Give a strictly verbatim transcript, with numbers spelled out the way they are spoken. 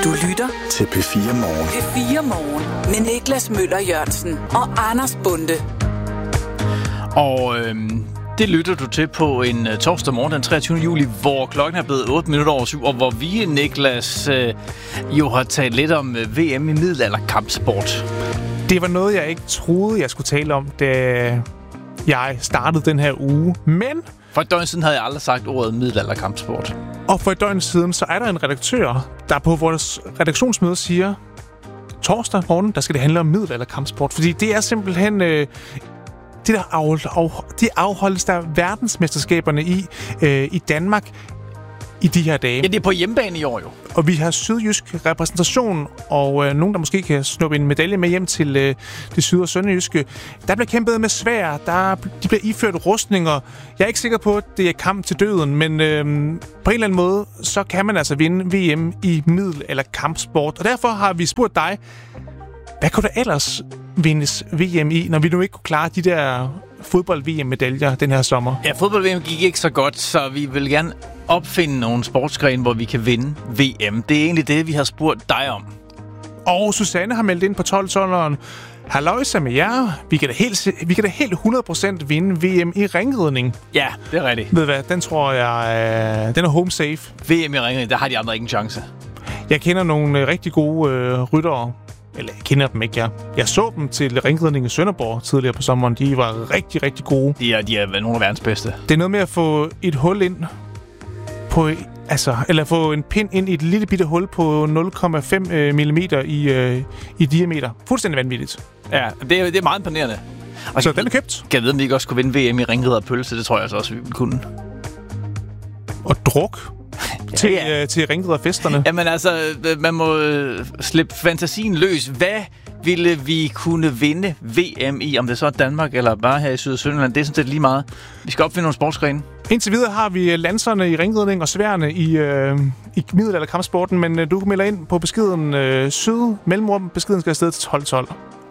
Du lytter til P fire Morgen. P fire Morgen med Niklas Møller Jørgensen og Anders Bonde. Og øhm, det lytter du til på en uh, torsdag morgen den treogtyvende juli, hvor klokken er blevet otte minutter over syv, og hvor vi, Niklas, øh, jo har talt lidt om uh, V M i middelalderkampsport. Det var noget, jeg ikke troede, jeg skulle tale om, da jeg startede den her uge. Men For et døgn siden havde jeg aldrig sagt ordet middelalderkampsport. Og for et døgn siden, så er der en redaktør, der på vores redaktionsmøde siger, torsdag morgen, der skal det handle om middelalderkampsport. Fordi det er simpelthen øh, det, der af, af, de afholdes der verdensmesterskaberne i, øh, i Danmark i de her dage. Ja, det er på hjemmebane i år jo. Og vi har sydjysk repræsentation, og øh, nogen, der måske kan snuppe en medalje med hjem til øh, det syd- og sønderjyske. Der bliver kæmpet med sværd, der, de bliver iført rustninger. Jeg er ikke sikker på, at det er kamp til døden, men øh, på en eller anden måde, så kan man altså vinde V M i middel- eller kampsport. Og derfor har vi spurgt dig, hvad kunne der ellers vindes V M i, når vi nu ikke kunne klare de der fodbold-V M-medaljer den her sommer? Ja, fodbold-V M gik ikke så godt, så vi vil gerne opfinde nogle sportsgrene, hvor vi kan vinde V M. Det er egentlig det, vi har spurgt dig om. Og Susanne har meldt ind på tolv-tolveren. Halløjsa med jer. Vi kan da helt, vi kan da helt hundrede procent vinde V M i ringridning. Ja, det er rigtigt. Ved du hvad, den tror jeg, øh, den er home safe. V M i ringridning, der har de andre ikke en chance. Jeg kender nogle øh, rigtig gode øh, ryttere. Eller jeg kender dem ikke, jeg. Jeg så dem til ringridning i Sønderborg tidligere på sommeren. De var rigtig, rigtig gode. De er, de er nogle af verdens bedste. Det er noget med at få et hul ind på... Altså, eller få en pind ind i et lille bitte hul på nul komma fem øh, millimeter i, øh, i diameter. Fuldstændig vanvittigt. Ja, det er, det er meget imponerende. Og så den er købt. Kan jeg vide, om vi ikke også kunne vinde V M i ringridder og pølse? Det tror jeg altså også, vi ville kunne. Og druk ja, til, ja. øh, til ringridderfesterne. Jamen altså, man må øh, slippe fantasien løs. Hvad ville vi kunne vinde V M i? Om det så er Danmark eller bare her i Syd- og Sønderland, det er sådan set lige meget. Vi skal opfinde nogle sportsgrene. Indtil videre har vi lanserne i ringridning og sværene i, øh, i middelalderkampsporten, men øh, du melder ind på beskeden øh, syd mellemrum. Beskeden skal afsted til tolv tolv.